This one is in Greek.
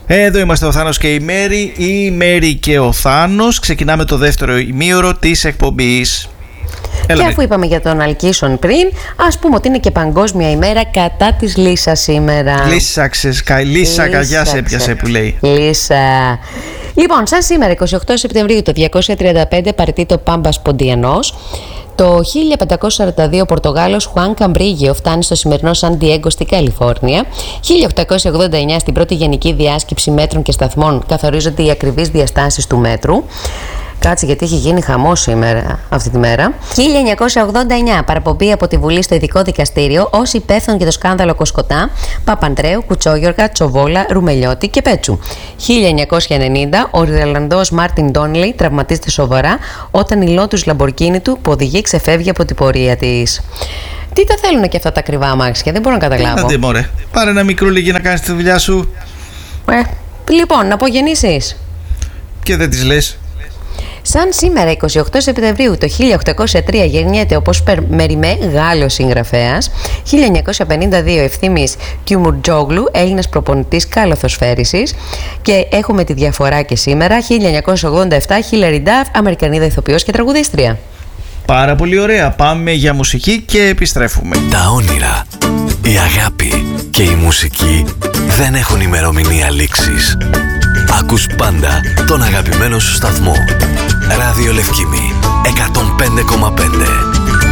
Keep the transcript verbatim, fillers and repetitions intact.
Εδώ είμαστε ο Θάνος και η Μέρη, η Μέρη και ο Θάνος. Ξεκινάμε το δεύτερο ημίωρο της εκπομπής. Έλα, και αφού ναι. είπαμε για τον Αλκίσον πριν, ας πούμε ότι είναι και παγκόσμια ημέρα κατά της Λύσας σήμερα. Λύσαξες, κα, Λύσα καγιά σε έπιασε που λέει. Λύσα. Λοιπόν, σαν σήμερα, εικοστή ογδόη Σεπτεμβρίου το διακόσια τριάντα πέντε, παραιτείται ο Πάμπας Ποντιανός. Το χίλια πεντακόσια σαράντα δύο ο Πορτογάλος Χουάν Καμπρίγιο φτάνει στο σημερινό Σαν Ντιέγκο στην Καλιφόρνια. χίλια οκτακόσια ογδόντα εννιά στην πρώτη Γενική Διάσκεψη Μέτρων και Σταθμών καθορίζονται οι ακριβείς διαστάσεις του μέτρου. Κάτσε, γιατί έχει γίνει χαμός σήμερα αυτή τη μέρα. χίλια εννιακόσια ογδόντα εννιά παραπομπή από τη Βουλή στο Ειδικό Δικαστήριο ως υπεύθυνο για το σκάνδαλο Κοσκοτά, Παπανδρέου, Κουτσόγιοργα, Τσοβόλα, Ρουμελιώτη και Πέτσου. χίλια εννιακόσια ενενήντα ο Ιρλανδός Μάρτιν Ντόνλι τραυματίζεται σοβαρά όταν η Lotus Lamborghini του που οδηγεί ξεφεύγει από την πορεία της. Τι τα θέλουν και αυτά τα ακριβά αμάξια, δεν μπορώ να καταλάβω. Άντε μωρέ, πάρε ένα μικρούλι για να κάνεις τη δουλειά σου. Ε, λοιπόν, να απογεννήσεις. Και δεν τις λες. Σαν σήμερα, εικοστή ογδόη Σεπτεμβρίου το χίλια οκτακόσια τρία, γεννιέται ο Πόσπερ Μεριμέ, Γάλλος συγγραφέας. χίλια εννιακόσια πενήντα δύο Ευθύμης Κιουμουρτζόγλου, Έλληνας προπονητής καλοθοσφαίρισης. Και έχουμε τη διαφορά και σήμερα, χίλια εννιακόσια ογδόντα επτά, Χίλαρι Νταφ, Αμερικανίδα ηθοποιός και τραγουδίστρια. Πάρα πολύ ωραία. Πάμε για μουσική και επιστρέφουμε. Τα όνειρα, η αγάπη και η μουσική δεν έχουν ημερομηνία λήξης. Ακούς πάντα τον αγαπημένο σου σταθμό. Ράδιο Λευκήμη εκατόν πέντε κόμμα πέντε.